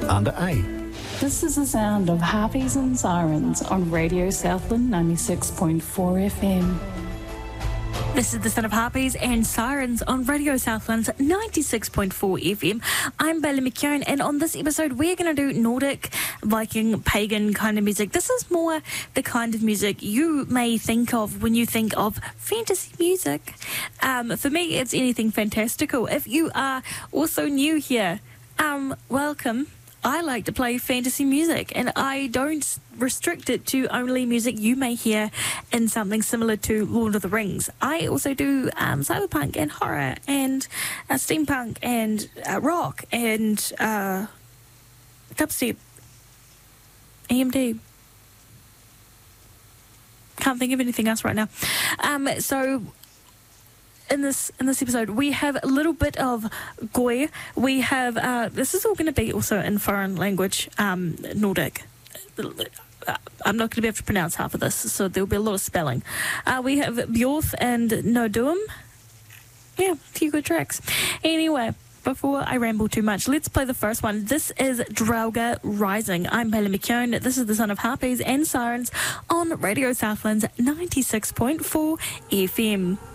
Under A. This is the sound of harpies and sirens on Radio Southland 96.4 FM. This is the sound of harpies and sirens on Radio Southland's 96.4 FM. I'm Bailey McKeown, and on this episode we're going to do Nordic, Viking, pagan kind of music. This is more the kind of music you may think of when you think of fantasy music. For me, it's anything fantastical. If you are also new here, welcome. I like to play fantasy music, and I don't restrict it to only music you may hear in something similar to Lord of the Rings. I also do cyberpunk and horror and steampunk and rock and dubstep, EMD. Can't think of anything else right now. So in this episode, we have a little bit of Goy. We have this is all going to be also in foreign language, Nordic. I'm not going to be able to pronounce half of this, so there'll be a lot of spelling. We have Bjorf and Nodum. Yeah, a few good tracks. Anyway, before I ramble too much, let's play the first one. This is Draugr Rising. I'm Bailey McKeown. This is the son of harpies and sirens on Radio Southland's 96.4 FM.